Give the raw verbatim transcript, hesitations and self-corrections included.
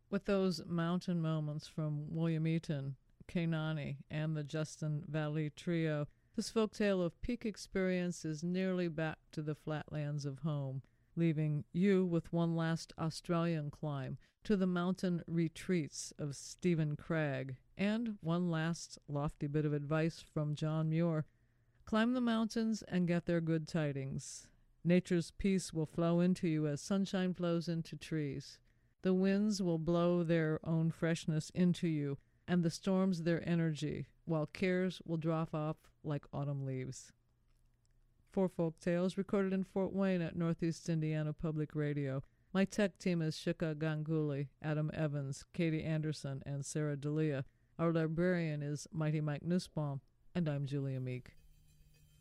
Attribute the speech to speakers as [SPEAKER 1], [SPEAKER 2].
[SPEAKER 1] With those mountain moments from William Eaton, Kanani, and the Justin Valley Trio, this folktale of peak experience is nearly back to the flatlands of home, leaving you with one last Australian climb to the mountain retreats of Stephen Cragg, and one last lofty bit of advice from John Muir. Climb the mountains and get their good tidings. Nature's peace will flow into you as sunshine flows into trees. The winds will blow their own freshness into you, and the storms their energy, while cares will drop off like autumn leaves. For Folk Tales, recorded in Fort Wayne at Northeast Indiana Public Radio. My tech team is Shika Ganguly, Adam Evans, Katie Anderson, and Sarah D'Elia. Our librarian is Mighty Mike Nussbaum, and I'm Julia Meek.